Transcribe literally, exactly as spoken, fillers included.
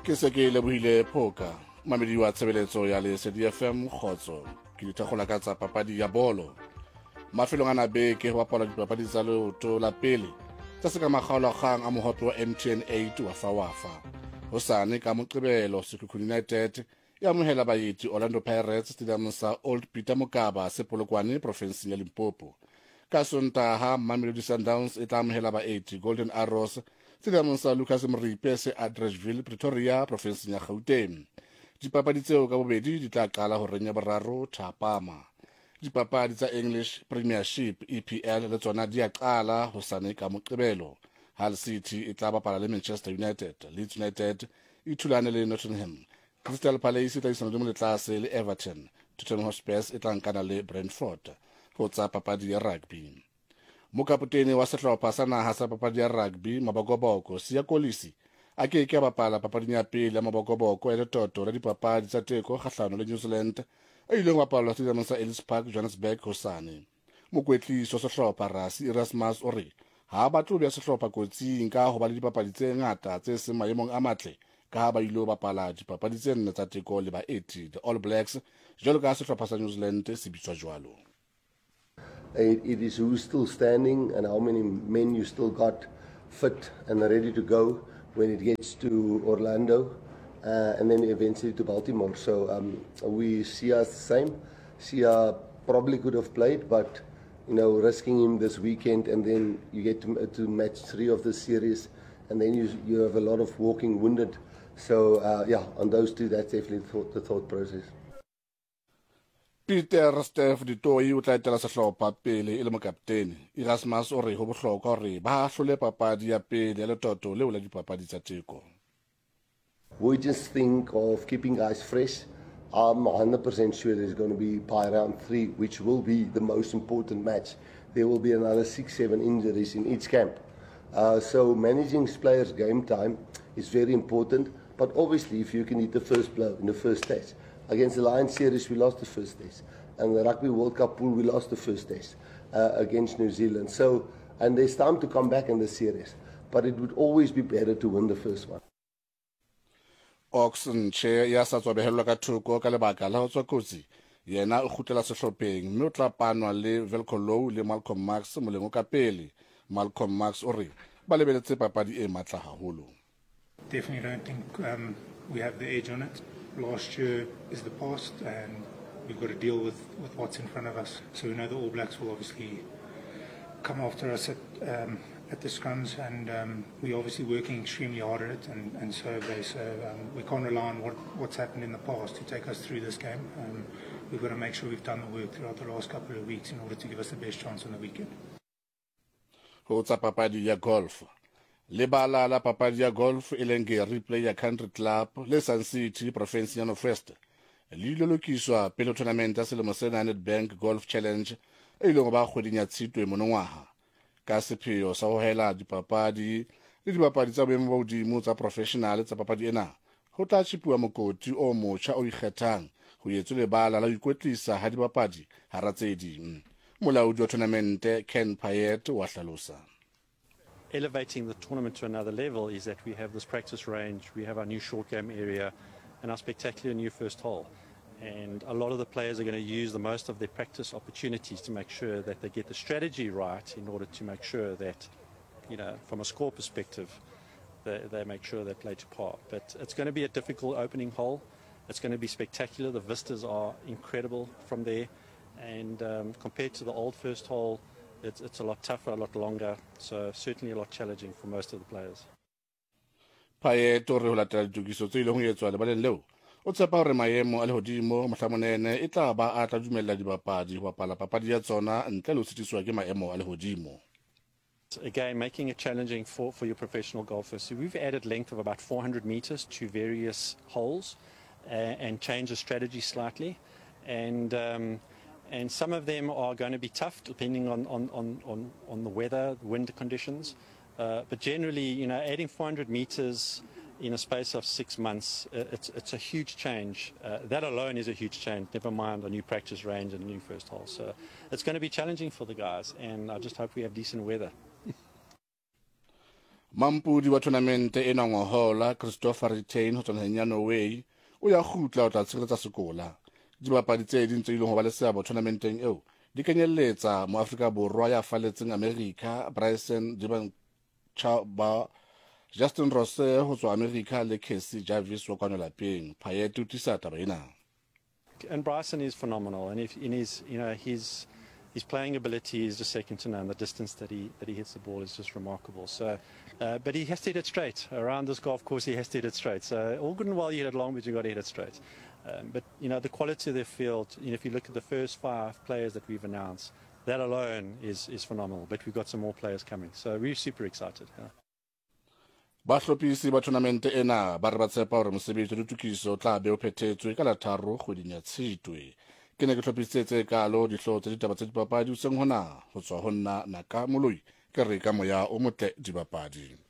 ke se ke lebohile phoka mamedi wa tshebeletso ya Lesedi F M khotso ke dithagola ka tsa papadi ya bolo mafelong ana be ke ho bapala dipapadi tsa leoto la pele tsa se ka makgaola kgang a mohope wa M T N eight wa fawafa hosane ka Moqebelo Sekhukhune United ya mohela baeti Orlando Pirates stadium sa Old Peter Mokaba se Polokwane province ya Limpopo ka Sontaha Mamelodi Sundowns e tla mohela baeti Golden Arrows stadium sa Lucas Mripe se Adresville Pretoria province ya Gauteng dipapadi tseo ka bobedi di tla qala ho renya boraro Thapama dipapadi tsa English Premiership E P L le tsona di a qala hosane ka Moqebelo Hull City e tla bapala le Manchester United Leeds United e thulane le Nottingham Crystal Palace e tla isana le tlase le Everton Tottenham Hotspur e tla nkana le Brentford ho tsa papadi ya rugby mokapotene wa sehlopha sa naha sa papadi ya rugby Mabokoboko Siya Kolisi a ke ke bapala papading ya pele ya Mabokoboko e le toto la dipapadi tsa teko kgahlano le New Zealand e ileng bapalwa stadium sa Ellis Park Johannesburg hosane mokwetliso sehlopha Rasi Erasmus o re ha batlo ya sehlopha kotsing ka ho ba le dipapadi tse ngata tse seng maemong a matle ka ha ba ilo bapala dipapadi tse nne tsa teko le baeti the All Blacks jwalo ka sehlopha sa New Zealand se bitswa jwalo. It is who's still standing and how many men you still got fit and ready to go when it gets to Orlando uh, and then eventually to Baltimore. So um, we see us the same. Sia probably could have played, but you know, risking him this weekend and then you get to, to match three of the series and then you you have a lot of walking wounded. So uh, yeah, on those two, that's definitely the thought, the thought process. Peter Steph Ditoi o tla etela sehlopha pele e le mokaptene Erasmus o re ho bohlokwa hore ba hlole papadi ya pele ya letoto leo la dipapadi tsa teko. We just think of keeping guys fresh. I'm one hundred percent sure there's going to be by round three, which will be the most important match. There will be another six, seven injuries in each camp. Uh, so managing players' game time is very important. But obviously, if you can hit the first blow in the first test. Against the Lions series, we lost the first test. And the Rugby World Cup pool, we lost the first test uh, against New Zealand. So, and there's time to come back in the series. But it would always be better to win the first one. Oxen chair ya sa tswa behelwa ka thoko ka lebaka la ho tswa kotsi yena o khutela sehlopheng mme o tla panwa le Velko Low le Malcolm Max molengo ka pele Malcolm Max o re ba lebeletse papadi e matla haholo. Definitely don't think um, we have the edge on it. Last year is the past and we've got to deal with, with what's in front of us. So we know the All Blacks will obviously come after us at um, at the scrums and um, we're obviously working extremely hard at it and, and so they so um, we can't rely on what, what's happened in the past to take us through this game. Um, we've got to make sure we've done the work throughout the last couple of weeks in order to give us the best chance on the weekend. Ho tsa papadi ya golf le bala la papadi ya golf e leng Gary Player Country Club le Sun City Province ya North West le ile lokiswa pele tournament ya selemo se Nedbank Golf Challenge e ile go ba kgweding ya Tshitwe monongwaha ka sepheo sa ho hela dipapadi le dipapadi tsa boemo bo hodimo tsa professional tsa papadi ena ho tla tshipua mokoti o motjha o ikgethang ho etswe le bala la ikwetlisa ha dipapadi hara tse ding molaodi wa tournament Ken Payet wa hlalosa. Elevating the tournament to another level is that we have this practice range, we have our new short game area and our spectacular new first hole. And a lot of the players are going to use the most of their practice opportunities to make sure that they get the strategy right in order to make sure that, you know, from a score perspective, they, they make sure they play to par. But it's going to be a difficult opening hole. It's going to be spectacular. The vistas are incredible from there. And um, compared to the old first hole, It's, it's a lot tougher, a lot longer, so certainly a lot challenging for most of the players. Payet o re ho latela ditokiso tse ileng ho etswa lebaleng leo o tshepa hore maemo a lehodimo mohlamonene e tla ba a tla dumella dibapadi ho bapala papadi ya tsona ntle le ho sitiswa ke maemo a lehodimo. Again, making it challenging for, for your professional golfers. So we've added length of about four hundred meters to various holes uh, and changed the strategy slightly. And um, And some of them are going to be tough depending on, on, on, on, on the weather, the wind conditions. Uh, but generally, you know, adding four hundred meters in a space of six months, uh, it's, it's a huge change. Uh, that alone is a huge change, never mind a new practice range and a new first hole. So it's going to be challenging for the guys, and I just hope we have decent weather. mampudi wa tournamente ena ngwahola Christopher Retain ho tswa naheng ya Norway o ya khutla o tla tshireletsa sekola. Dibapadi tse ding tse ileng ho ba le seabo tournamenteng eo di kenyelletsa mo Afrika Borwa ya faletseng America Bryson Dibanchaba, Justin Rose ho tswa America le Casey Jarvis wa kwana lapeng. Payet o tisa taba ena. And Bryson is phenomenal, and if in his, you know, his his playing ability is just second to none. The distance that he that he hits the ball is just remarkable. So, uh, but he has to hit it straight around this golf course. He has to hit it straight. So, all good and well, you hit it long, but you got to hit it straight. Um, but you know, the quality of their field. You know, if you look at the first five players that we've announced, that alone is is phenomenal. But we've got some more players coming, so we're super excited. Yeah. Bahlophisi ba tournamente ena ba re ba tshepa hore mosebetsi wa ditokiso o tla be o phethetswe ka la tharo kgweding ya Tshitwe. Ke ne ke hlophisitse kalo dihloho tse ditaba tse dipapadi o seng hona ho tswa ho nna Naka Moloi ke re ka moya o motle dibapadi.